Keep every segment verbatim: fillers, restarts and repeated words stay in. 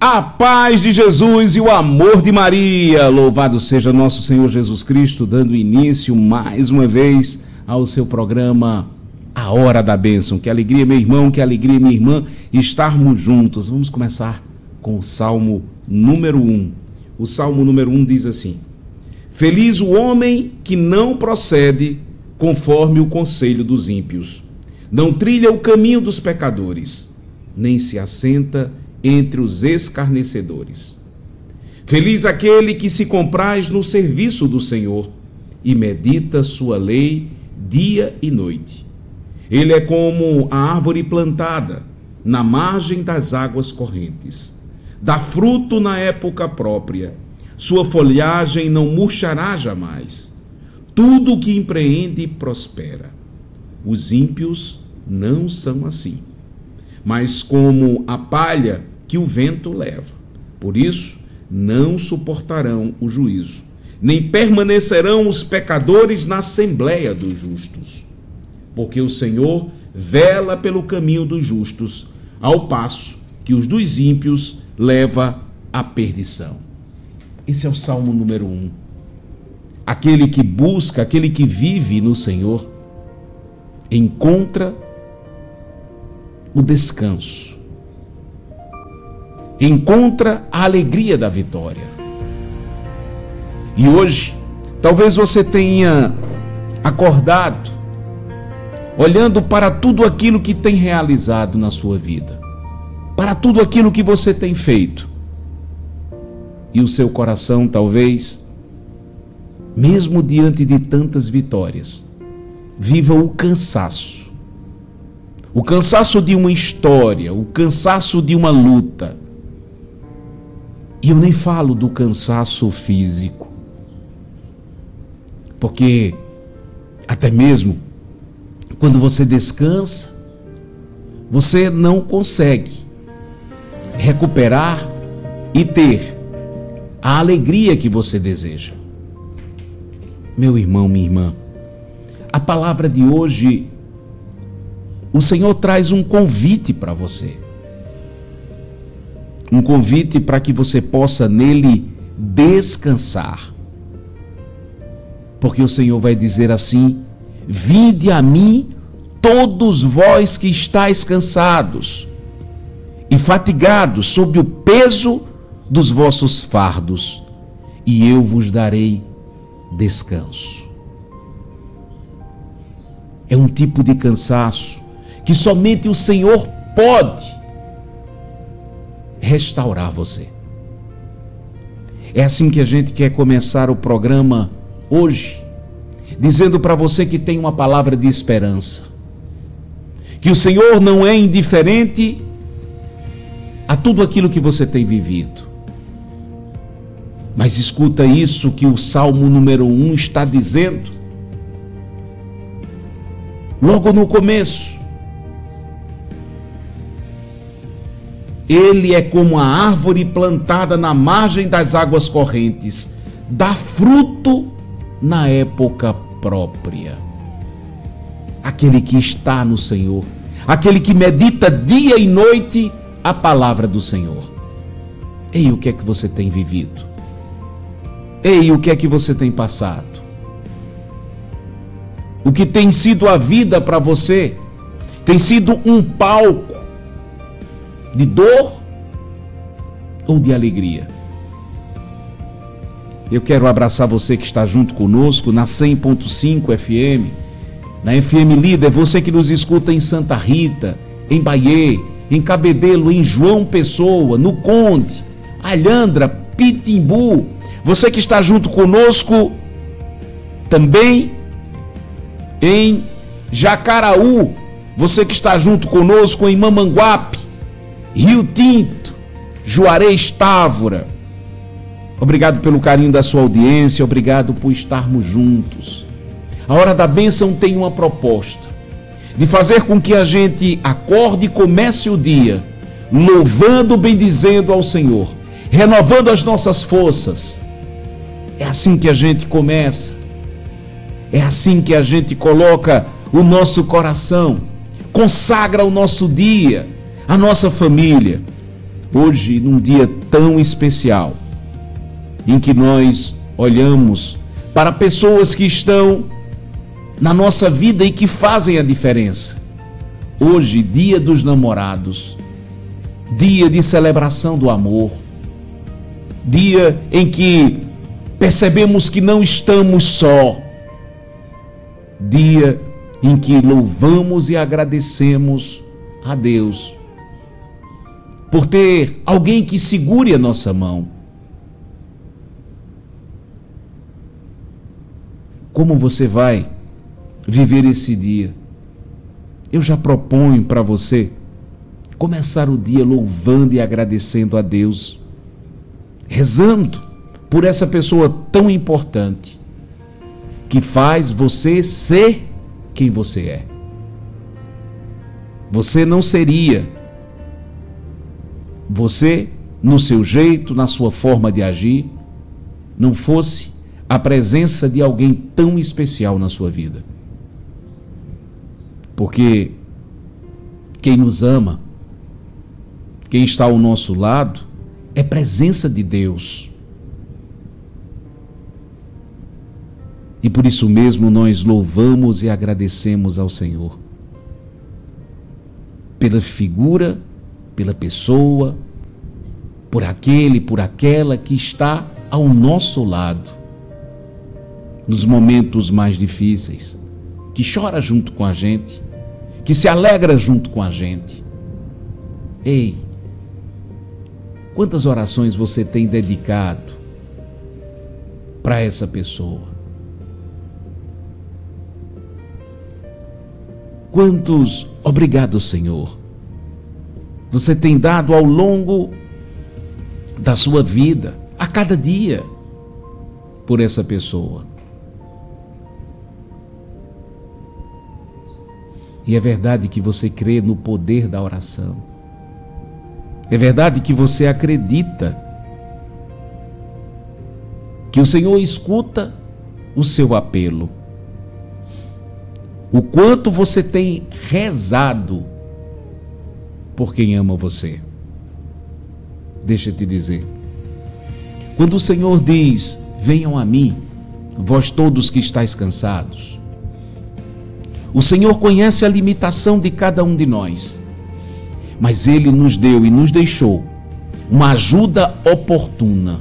A paz de Jesus e o amor de Maria, louvado seja nosso Senhor Jesus Cristo, dando início mais uma vez ao seu programa A Hora da Bênção. Que alegria, meu irmão, que alegria, minha irmã, estarmos juntos. Vamos começar com o Salmo número um. O Salmo número um diz assim: Feliz o homem que não procede conforme o conselho dos ímpios, não trilha o caminho dos pecadores, nem se assenta entre os escarnecedores. Feliz aquele que se compraz no serviço do Senhor e medita sua lei dia e noite. Ele é como a árvore plantada na margem das águas correntes. Dá fruto na época própria. Sua folhagem não murchará jamais. Tudo o que empreende prospera. Os ímpios não são assim, mas como a palha que o vento leva. Por isso, não suportarão o juízo, nem permanecerão os pecadores na assembleia dos justos. Porque o Senhor vela pelo caminho dos justos, ao passo que os dos ímpios leva à perdição. Esse é o Salmo número um. Aquele que busca, aquele que vive no Senhor, encontra o descanso, encontra a alegria da vitória. E hoje, talvez você tenha acordado olhando para tudo aquilo que tem realizado na sua vida, para tudo aquilo que você tem feito, e o seu coração talvez, mesmo diante de tantas vitórias, viva o cansaço, o cansaço de uma história, o cansaço de uma luta. E eu nem falo do cansaço físico, porque até mesmo quando você descansa, você não consegue recuperar e ter a alegria que você deseja. Meu irmão, minha irmã, a palavra de hoje, o Senhor traz um convite para você. Um convite para que você possa nele descansar. Porque o Senhor vai dizer assim: Vinde a mim, todos vós que estáis cansados e fatigados sob o peso dos vossos fardos, e eu vos darei descanso. É um tipo de cansaço que somente o Senhor pode restaurar você. É assim que a gente quer começar o programa hoje, dizendo para você que tem uma palavra de esperança, que o Senhor não é indiferente a tudo aquilo que você tem vivido. Mas escuta isso que o Salmo número um está dizendo, logo no começo. Ele é como a árvore plantada na margem das águas correntes, dá fruto na época própria. Aquele que está no Senhor, aquele que medita dia e noite a palavra do Senhor. Ei, o que é que você tem vivido? Ei, o que é que você tem passado? O que tem sido a vida para você? Tem sido um palco de dor ou de alegria? Eu quero abraçar você que está junto conosco na cem ponto cinco F M, na F M Líder, você que nos escuta em Santa Rita, em Bahia, em Cabedelo, em João Pessoa, no Conde, Alhandra, Pitimbu, você que está junto conosco também em Jacaraú, você que está junto conosco em Mamanguape, Rio Tinto, Juarez, Távora. Obrigado pelo carinho da sua audiência, obrigado por estarmos juntos. A Hora da Bênção tem uma proposta de fazer com que a gente acorde e comece o dia louvando, bendizendo ao Senhor, renovando as nossas forças. É assim que a gente começa, é assim que a gente coloca o nosso coração, consagra o nosso dia, a nossa família. Hoje, num dia tão especial, em que nós olhamos para pessoas que estão na nossa vida e que fazem a diferença. Hoje, dia dos namorados, dia de celebração do amor, dia em que percebemos que não estamos só, dia em que louvamos e agradecemos a Deus por ter alguém que segure a nossa mão. Como você vai viver esse dia? Eu já proponho para você começar o dia louvando e agradecendo a Deus, rezando por essa pessoa tão importante que faz você ser quem você é. Você não seria você no seu jeito, na sua forma de agir, não fosse a presença de alguém tão especial na sua vida. Porque quem nos ama, quem está ao nosso lado, é presença de Deus. E por isso mesmo nós louvamos e agradecemos ao Senhor pela figura, pela pessoa, por aquele, por aquela que está ao nosso lado, nos momentos mais difíceis, que chora junto com a gente, que se alegra junto com a gente. Ei, quantas orações você tem dedicado para essa pessoa? Quantos obrigado, Senhor, você tem dado ao longo da sua vida, a cada dia, por essa pessoa? E é verdade que você crê no poder da oração. É verdade que você acredita que o Senhor escuta o seu apelo. O quanto você tem rezado por quem ama você. Deixa eu te dizer. Quando o Senhor diz, venham a mim, vós todos que estáis cansados, o Senhor conhece a limitação de cada um de nós, mas Ele nos deu e nos deixou uma ajuda oportuna.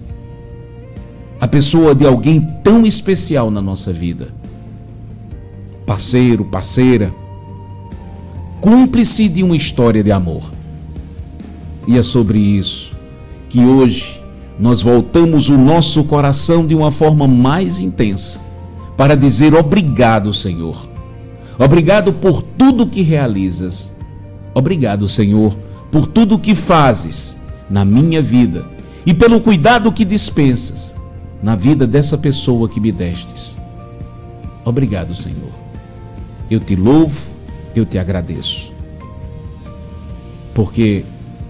A pessoa de alguém tão especial na nossa vida. Parceiro, parceira, cúmplice de uma história de amor. E é sobre isso que hoje nós voltamos o nosso coração de uma forma mais intensa para dizer obrigado, Senhor. Obrigado por tudo que realizas. Obrigado, Senhor, por tudo que fazes na minha vida e pelo cuidado que dispensas na vida dessa pessoa que me destes. Obrigado, Senhor. Eu te louvo, eu te agradeço. Porque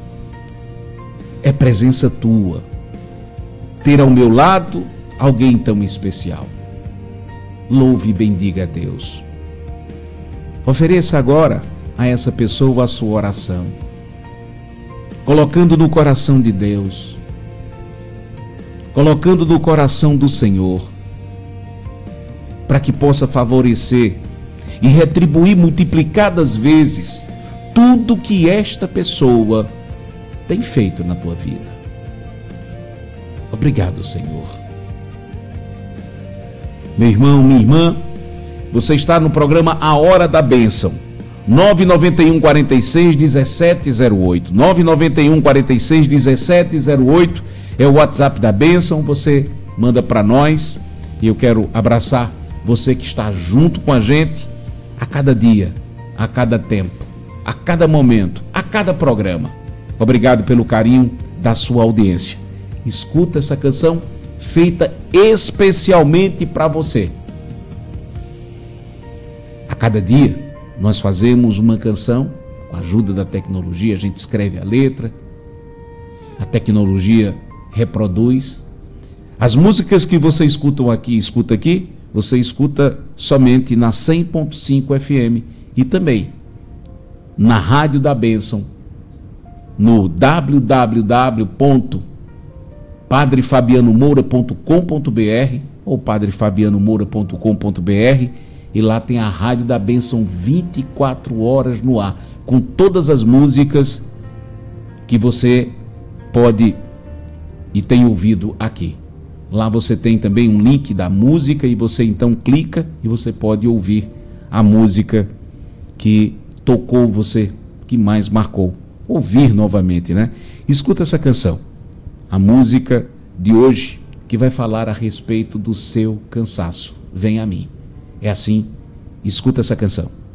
é presença tua ter ao meu lado alguém tão especial. Louve e bendiga a Deus. Ofereça agora a essa pessoa a sua oração, colocando no coração de Deus, colocando no coração do Senhor, para que possa favorecer e retribuir multiplicadas vezes tudo que esta pessoa tem feito na tua vida. Obrigado, Senhor. Meu irmão, minha irmã, você está no programa A Hora da Bênção. nove nove um, quatro seis, um sete zero oito. nove nove um, quatro seis, um sete zero oito é o WhatsApp da Bênção. Você manda para nós e eu quero abraçar você que está junto com a gente a cada dia, a cada tempo, a cada momento, a cada programa. Obrigado pelo carinho da sua audiência. Escuta essa canção feita especialmente para você. A cada dia nós fazemos uma canção com a ajuda da tecnologia, a gente escreve a letra, a tecnologia reproduz. As músicas que você escuta aqui, escuta aqui, você escuta somente na cem ponto cinco F M e também na Rádio da Bênção, no w w w ponto padre fabiano moura ponto com ponto b r ou padre fabiano moura ponto com ponto b r, e lá tem a Rádio da Bênção vinte e quatro horas no ar, com todas as músicas que você pode e tem ouvido aqui. Lá você tem também um link da música e você então clica e você pode ouvir a música que tocou você, que mais marcou. Ouvir novamente, né? Escuta essa canção, a música de hoje, que vai falar a respeito do seu cansaço. Vem a mim. É assim, escuta essa canção.